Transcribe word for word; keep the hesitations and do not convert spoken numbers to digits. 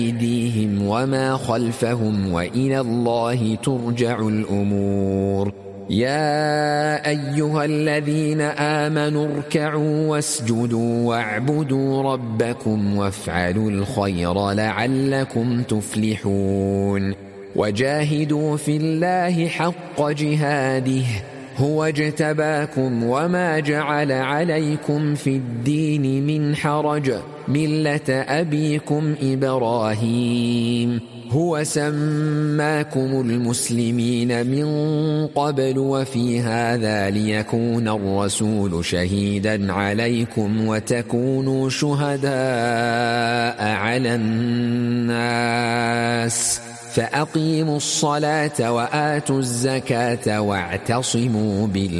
أيديهم وما خلفهم وإلى الله ترجع الأمور. يا أيها الذين آمنوا اركعوا واسجدوا واعبدوا ربكم وافعلوا الخير لعلكم تفلحون. وجاهدوا في الله حق جهاده هو اجتباكم وما جعل عليكم في الدين من حرج ملة أبيكم إبراهيم هو سماكم المسلمين من قبل وفي هذا ليكون الرسول شهيدا عليكم وتكونوا شهداء على الناس فأقيموا الصلاة وآتوا الزكاة واعتصموا بالله